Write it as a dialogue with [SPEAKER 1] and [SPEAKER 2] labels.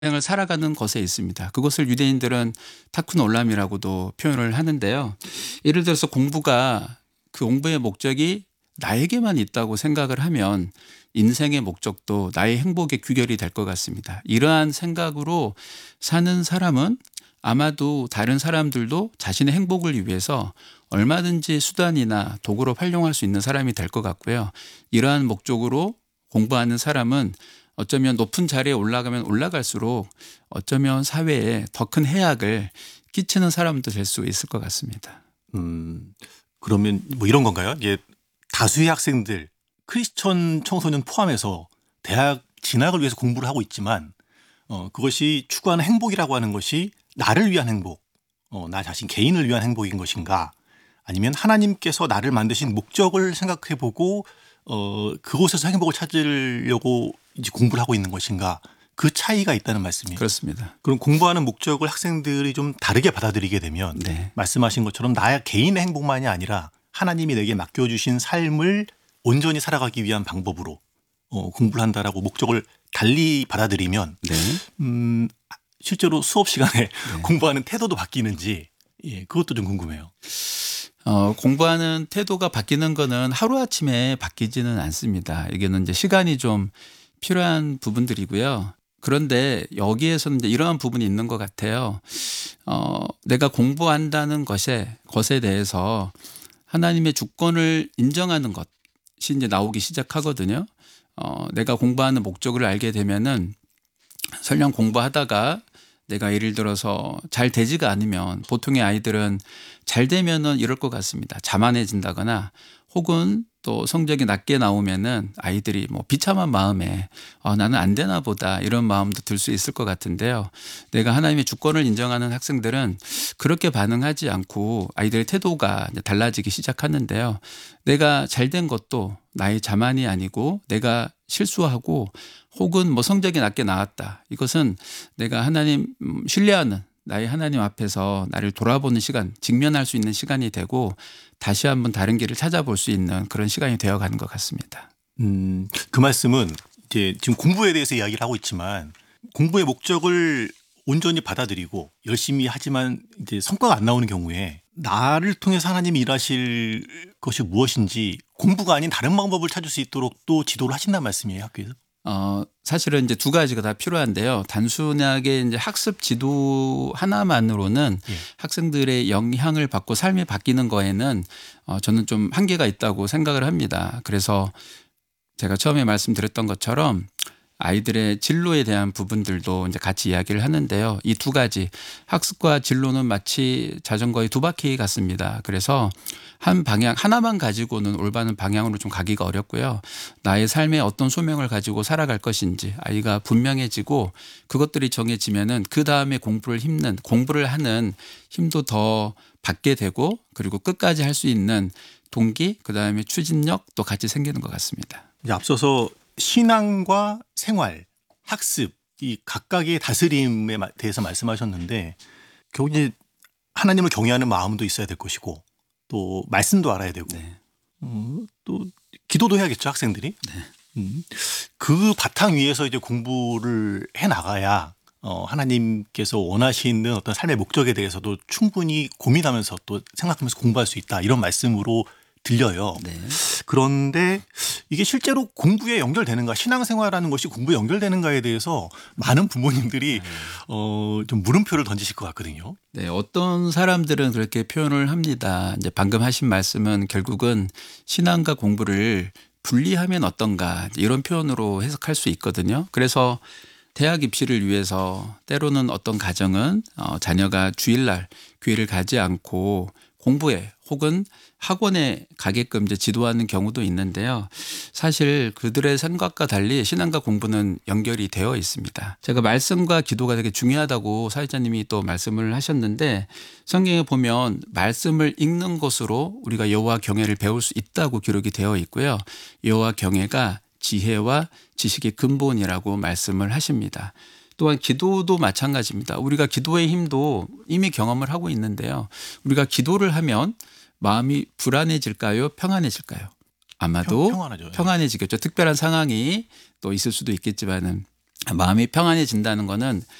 [SPEAKER 1] 을 살아가는 것에 있습니다. 그것을 유대인들은 타큰 올람이라고도 표현을 하는데요. 예를 들어서 공부가 그 공부의 목적이 나에게만 있다고 생각을 하면 인생의 목적도 나의 행복의 귀결이 될 것 같습니다. 이러한 생각으로 사는 사람은 아마도 다른 사람들도 자신의 행복을 위해서 얼마든지 수단이나 도구로 활용할 수 있는 사람이 될 것 같고요. 이러한 목적으로 공부하는 사람은 어쩌면 높은 자리에 올라가면 올라갈수록 어쩌면 사회에 더 큰 해악을 끼치는 사람도 될 수 있을 것 같습니다.
[SPEAKER 2] 그러면 뭐 이런 건가요? 이게 다수의 학생들, 크리스천 청소년 포함해서 대학 진학을 위해서 공부를 하고 있지만 그것이 추구하는 행복이라고 하는 것이 나를 위한 행복, 나 자신 개인을 위한 행복인 것인가? 아니면 하나님께서 나를 만드신 목적을 생각해 보고 그곳에서 행복을 찾으려고 이제 공부를 하고 있는 것인가? 그 차이가 있다는 말씀이에요.
[SPEAKER 1] 그렇습니다.
[SPEAKER 2] 그럼 공부하는 목적을 학생들이 좀 다르게 받아들이게 되면
[SPEAKER 1] 네.
[SPEAKER 2] 말씀하신 것처럼 나의 개인의 행복만이 아니라 하나님이 내게 맡겨주신 삶을 온전히 살아가기 위한 방법으로 공부를 한다라고 목적을 달리 받아들이면
[SPEAKER 1] 네.
[SPEAKER 2] 실제로 수업 시간에
[SPEAKER 1] 네.
[SPEAKER 2] 공부하는 태도도 바뀌는지 그것도 좀 궁금해요.
[SPEAKER 1] 공부하는 태도가 바뀌는 거는 하루아침에 바뀌지는 않습니다. 이게는 이제 시간이 좀 필요한 부분들이고요. 그런데 여기에서는 이제 이러한 부분이 있는 것 같아요. 내가 공부한다는 것에 대해서 하나님의 주권을 인정하는 것이 이제 나오기 시작하거든요. 내가 공부하는 목적을 알게 되면은 설령 공부하다가 내가 예를 들어서 잘 되지가 않으면 보통의 아이들은 잘 되면은 이럴 것 같습니다. 자만해진다거나 혹은 또 성적이 낮게 나오면은 아이들이 뭐 비참한 마음에 나는 안 되나 보다 이런 마음도 들 수 있을 것 같은데요. 내가 하나님의 주권을 인정하는 학생들은 그렇게 반응하지 않고 아이들의 태도가 이제 달라지기 시작하는데요. 내가 잘 된 것도 나의 자만이 아니고 내가 실수하고 혹은 뭐 성적이 낮게 나왔다. 이것은 내가 하나님 신뢰하는 나의 하나님 앞에서 나를 돌아보는 시간, 직면할 수 있는 시간이 되고 다시 한번 다른 길을 찾아볼 수 있는 그런 시간이 되어가는 것 같습니다.
[SPEAKER 2] 그 말씀은 이제 지금 공부에 대해서 이야기를 하고 있지만 공부의 목적을 온전히 받아들이고 열심히 하지만 이제 성과가 안 나오는 경우에 나를 통해서 하나님이 일하실 것이 무엇인지 공부가 아닌 다른 방법을 찾을 수 있도록 또 지도를 하신다는 말씀이에요, 학교에서?
[SPEAKER 1] 사실은 이제 두 가지가 다 필요한데요. 단순하게 이제 학습 지도 하나만으로는 학생들의 영향을 받고 삶이 바뀌는 거에는 저는 좀 한계가 있다고 생각을 합니다. 그래서 제가 처음에 말씀드렸던 것처럼 아이들의 진로에 대한 부분들도 이제 같이 이야기를 하는데요. 이 두 가지 학습과 진로는 마치 자전거의 두 바퀴 같습니다. 그래서 한 방향 하나만 가지고는 올바른 방향으로 좀 가기가 어렵고요. 나의 삶에 어떤 소명을 가지고 살아갈 것인지 아이가 분명해지고 그것들이 정해지면은 그 다음에 공부를 하는 힘도 더 받게 되고 그리고 끝까지 할 수 있는 동기 그다음에 추진력도 같이 생기는 것 같습니다.
[SPEAKER 2] 이제 앞서서 신앙과 생활, 학습 이 각각의 다스림에 대해서 말씀하셨는데 결국 이제 하나님을 경외하는 마음도 있어야 될 것이고 또 말씀도 알아야 되고
[SPEAKER 1] 네.
[SPEAKER 2] 또 기도도 해야겠죠, 학생들이.
[SPEAKER 1] 네.
[SPEAKER 2] 그 바탕 위에서 이제 공부를 해 나가야 하나님께서 원하시는 어떤 삶의 목적에 대해서도 충분히 고민하면서 또 생각하면서 공부할 수 있다 이런 말씀으로 들려요.
[SPEAKER 1] 네.
[SPEAKER 2] 그런데 이게 실제로 공부에 연결되는가, 신앙생활하는 것이 공부에 연결되는가에 대해서 많은 부모님들이 좀 물음표를 던지실 것 같거든요.
[SPEAKER 1] 네, 어떤 사람들은 그렇게 표현을 합니다. 이제 방금 하신 말씀은 결국은 신앙과 공부를 분리하면 어떤가 이런 표현으로 해석할 수 있거든요. 그래서 대학 입시를 위해서 때로는 어떤 가정은 자녀가 주일날 교회를 가지 않고 공부에 혹은 학원에 가게끔 이제 지도하는 경우도 있는데요. 사실 그들의 생각과 달리 신앙과 공부는 연결이 되어 있습니다. 제가 말씀과 기도가 되게 중요하다고 사회자님이 또 말씀을 하셨는데 성경에 보면 말씀을 읽는 것으로 우리가 여호와 경외를 배울 수 있다고 기록이 되어 있고요. 여호와 경외가 지혜와 지식의 근본이라고 말씀을 하십니다. 또한 기도도 마찬가지입니다. 우리가 기도의 힘도 이미 경험을 하고 있는데요. 우리가 기도를 하면 마음이 불안해질까요? 평안해질까요? 아마도
[SPEAKER 2] 평안하죠.
[SPEAKER 1] 평안해지겠죠. 특별한 상황이 또 있을 수도 있겠지만은 마음이 평안해진다는 거는